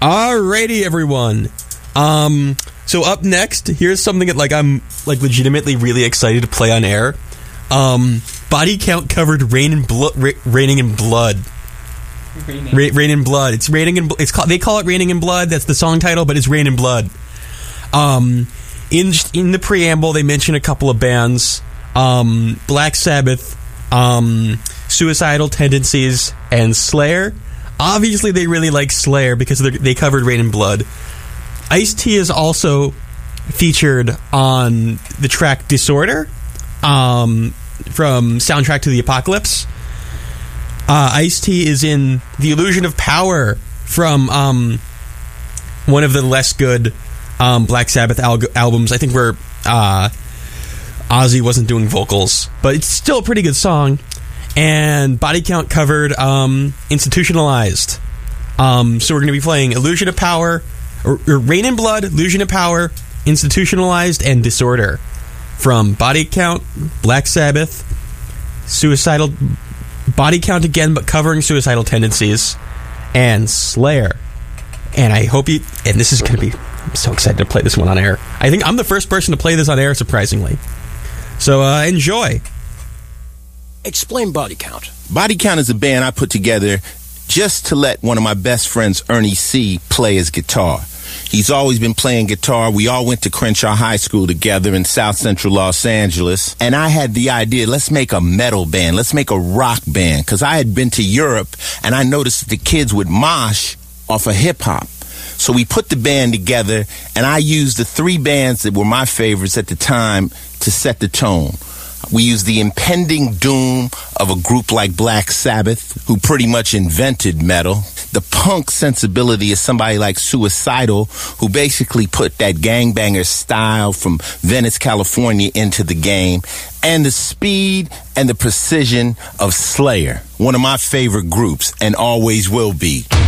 Alrighty, everyone. So up next, here's something that I'm legitimately really excited to play on air. Body Count covered "Raining in Blood." Rain in Blood. It's raining in. They call it "Raining in Blood." That's the song title, but it's "Rain in Blood." In the preamble, they mention a couple of bands: Black Sabbath, Suicidal Tendencies, and Slayer. Obviously, they really like Slayer because they covered "Rain in Blood." Ice-T is also featured on the track "Disorder" from Soundtrack to the Apocalypse. Ice-T is in The Illusion of Power from one of the less good Black Sabbath albums, I think, where Ozzy wasn't doing vocals, but it's still a pretty good song. And Body Count covered Institutionalized. So we're going to be playing Illusion of Power, or Rain in Blood, Illusion of Power, Institutionalized, and Disorder from Body Count, Black Sabbath, Suicidal, Body Count again, but covering Suicidal Tendencies, and Slayer. And I hope you, and this is going to be, I'm so excited to play this one on air. I think I'm the first person to play this on air, surprisingly. So enjoy. Explain Body Count. Body Count is a band I put together just to let one of my best friends, Ernie C., play his guitar. He's always been playing guitar. We all went to Crenshaw High School together in South Central Los Angeles. And I had the idea, let's make a metal band. Let's make a rock band. Because I had been to Europe, and I noticed that the kids would mosh off of hip-hop. So we put the band together, and I used the three bands that were my favorites at the time to set the tone. We used the impending doom of a group like Black Sabbath, who pretty much invented metal. The punk sensibility of somebody like Suicidal, who basically put that gangbanger style from Venice, California into the game. And the speed and the precision of Slayer, one of my favorite groups, and always will be.